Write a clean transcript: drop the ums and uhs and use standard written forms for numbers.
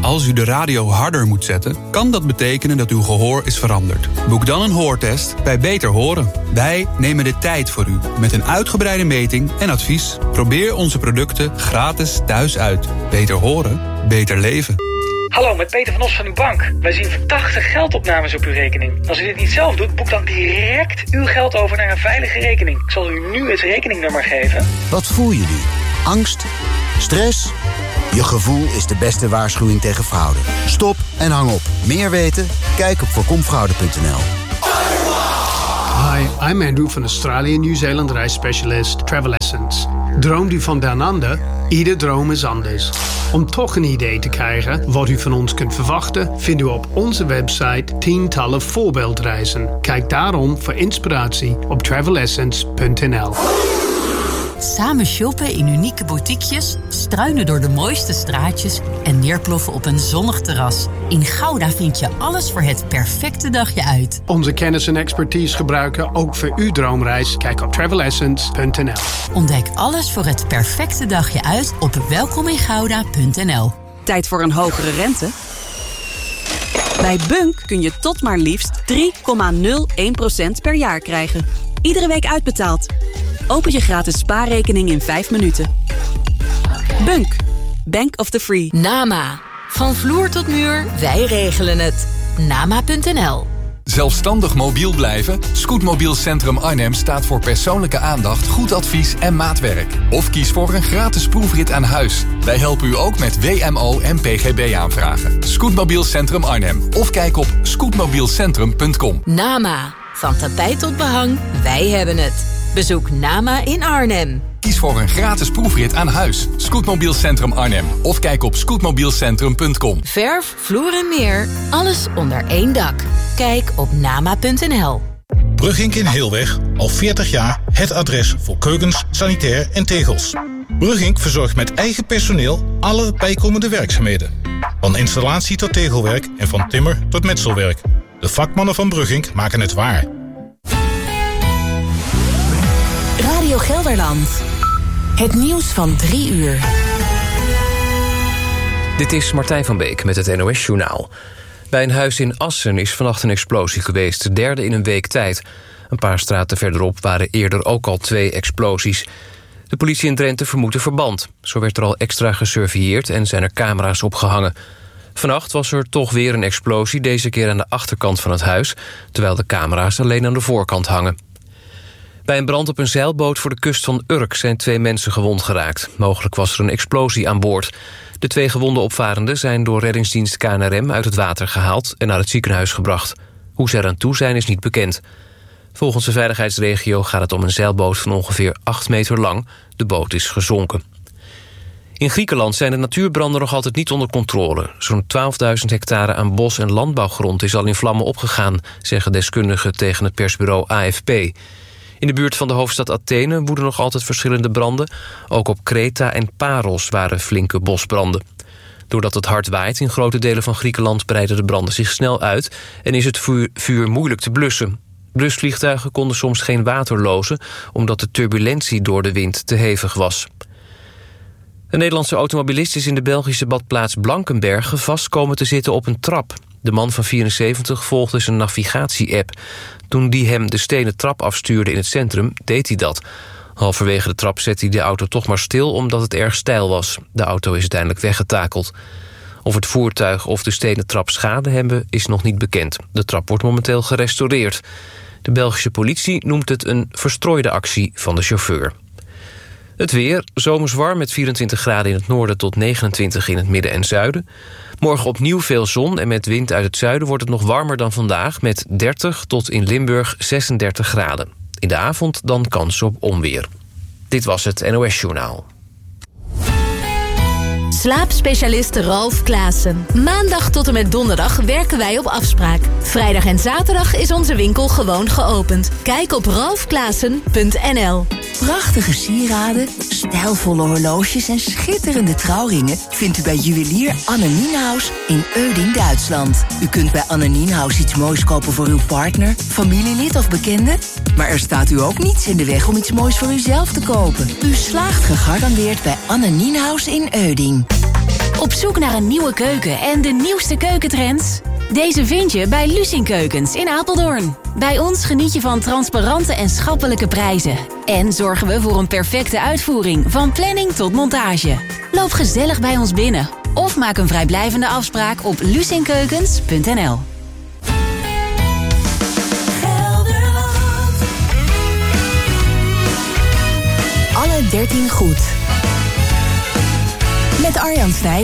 Als u de radio harder moet zetten, kan dat betekenen dat uw gehoor is veranderd. Boek dan een hoortest bij Beter Horen. Wij nemen de tijd voor u met een uitgebreide meting en advies. Probeer onze producten gratis thuis uit. Beter horen, beter leven. Hallo, met Peter van Os van uw bank. Wij zien verdachte geldopnames op uw rekening. Als u dit niet zelf doet, boek dan direct uw geld over naar een veilige rekening. Ik zal u nu het rekeningnummer geven. Wat voel je nu? Angst? Stress? Je gevoel is de beste waarschuwing tegen fraude. Stop en hang op. Meer weten? Kijk op voorkomfraude.nl. Hi, I'm Andrew van Australië Nieuw-Zeeland reisspecialist Travel Essence. Droomt u van down under? Ieder droom is anders. Om toch een idee te krijgen wat u van ons kunt verwachten, vindt u op onze website tientallen voorbeeldreizen. Kijk daarom voor inspiratie op travelessence.nl. Samen shoppen in unieke boutiquejes, struinen door de mooiste straatjes en neerploffen op een zonnig terras. In Gouda vind je alles voor het perfecte dagje uit. Onze kennis en expertise gebruiken ook voor uw droomreis. Kijk op travelessence.nl. Ontdek alles voor het perfecte dagje uit op welkomingouda.nl. Tijd voor een hogere rente? Bij Bunk kun je tot maar liefst 3,01% per jaar krijgen. Iedere week uitbetaald. Open je gratis spaarrekening in 5 minuten. Bunk. Bank of the Free. Nama. Van vloer tot muur, wij regelen het. Nama.nl. Zelfstandig mobiel blijven? Scootmobiel Centrum Arnhem staat voor persoonlijke aandacht, goed advies en maatwerk. Of kies voor een gratis proefrit aan huis. Wij helpen u ook met WMO en PGB aanvragen. Scootmobiel Centrum Arnhem. Of kijk op scootmobielcentrum.com. Nama. Van tapijt tot behang, wij hebben het. Bezoek Nama in Arnhem. Kies voor een gratis proefrit aan huis. Scootmobiel Centrum Arnhem. Of kijk op scootmobielcentrum.com. Verf, vloer en meer. Alles onder één dak. Kijk op nama.nl. Brugink in Heelweg, al 40 jaar het adres voor keukens, sanitair en tegels. Brugink verzorgt met eigen personeel alle bijkomende werkzaamheden. Van installatie tot tegelwerk en van timmer tot metselwerk. De vakmannen van Brugink maken het waar. Radio Gelderland. Het nieuws van 3 uur. Dit is Martijn van Beek met het NOS-journaal. Bij een huis in Assen is vannacht een explosie geweest, de derde in een week tijd. Een paar straten verderop waren eerder ook al 2 explosies. De politie in Drenthe vermoedt een verband. Zo werd er al extra gesurveilleerd en zijn er camera's opgehangen. Vannacht was er toch weer een explosie, deze keer aan de achterkant van het huis, terwijl de camera's alleen aan de voorkant hangen. Bij een brand op een zeilboot voor de kust van Urk zijn 2 mensen gewond geraakt. Mogelijk was er een explosie aan boord. De 2 gewonde opvarenden zijn door reddingsdienst KNRM uit het water gehaald en naar het ziekenhuis gebracht. Hoe ze eraan toe zijn is niet bekend. Volgens de veiligheidsregio gaat het om een zeilboot van ongeveer 8 meter lang. De boot is gezonken. In Griekenland zijn de natuurbranden nog altijd niet onder controle. Zo'n 12.000 hectare aan bos- en landbouwgrond is al in vlammen opgegaan, zeggen deskundigen tegen het persbureau AFP. In de buurt van de hoofdstad Athene woeden nog altijd verschillende branden. Ook op Kreta en Paros waren flinke bosbranden. Doordat het hard waait in grote delen van Griekenland breiden de branden zich snel uit en is het vuur moeilijk te blussen. Blusvliegtuigen konden soms geen water lozen omdat de turbulentie door de wind te hevig was. Een Nederlandse automobilist is in de Belgische badplaats Blankenberge vast komen te zitten op een trap. De man van 74 volgde zijn navigatie-app. Toen die hem de stenen trap afstuurde in het centrum, deed hij dat. Halverwege de trap zette hij de auto toch maar stil omdat het erg steil was. De auto is uiteindelijk weggetakeld. Of het voertuig of de stenen trap schade hebben is nog niet bekend. De trap wordt momenteel gerestaureerd. De Belgische politie noemt het een verstrooide actie van de chauffeur. Het weer, zomers warm met 24 graden in het noorden tot 29 in het midden en zuiden. Morgen opnieuw veel zon en met wind uit het zuiden wordt het nog warmer dan vandaag met 30 tot in Limburg 36 graden. In de avond dan kans op onweer. Dit was het NOS-journaal. Slaapspecialist Ralf Klaassen. Maandag tot en met donderdag werken wij op afspraak. Vrijdag en zaterdag is onze winkel gewoon geopend. Kijk op ralfklaassen.nl. Prachtige sieraden, stijlvolle horloges en schitterende trouwringen vindt u bij juwelier Anne Nienhuis in Euding, Duitsland. U kunt bij Anne Nienhuis iets moois kopen voor uw partner, familielid of bekende. Maar er staat u ook niets in de weg om iets moois voor uzelf te kopen. U slaagt gegarandeerd bij Anne Nienhuis in Euding. Op zoek naar een nieuwe keuken en de nieuwste keukentrends? Deze vind je bij Lucien Keukens in Apeldoorn. Bij ons geniet je van transparante en schappelijke prijzen. En zorgen we voor een perfecte uitvoering, van planning tot montage. Loop gezellig bij ons binnen of maak een vrijblijvende afspraak op lucienkeukens.nl. Alle 13 goed. Met Arjan Snijders.